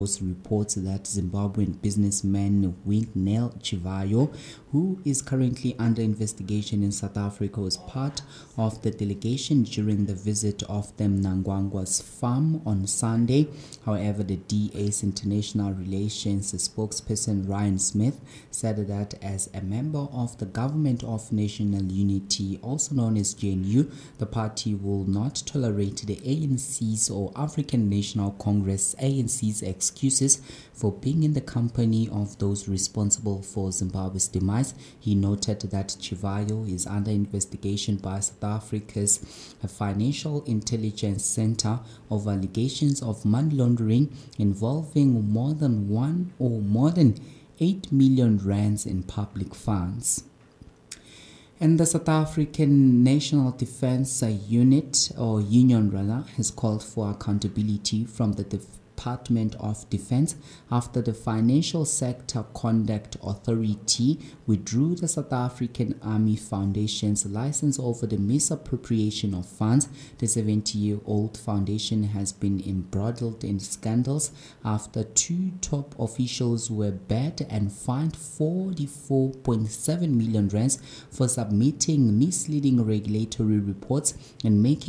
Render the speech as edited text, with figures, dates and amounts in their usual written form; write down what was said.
reports that Zimbabwean businessman Winnie Chivayo, who is currently under investigation in South Africa, was part of the delegation during the visit of the Mnangagwa's farm on Sunday. However, the DA's international relations spokesperson Ryan Smith said that as a member of the Government of National Unity, also known as GNU, the party will not tolerate the ANC's or African National Congress ANC's excuses for being in the company of those responsible for Zimbabwe's demise. He noted that Chivayo is under investigation by South Africa's Financial Intelligence Center over allegations of money laundering involving more than 8 million rands in public funds. And the South African National Defence Unit, or Union rather, has called for accountability from the Department of Defense after the Financial Sector Conduct Authority withdrew the South African Army Foundation's license over the misappropriation of funds. The 70-year-old foundation has been embroiled in scandals after two top officials were barred and fined 44.7 million rands for submitting misleading regulatory reports and making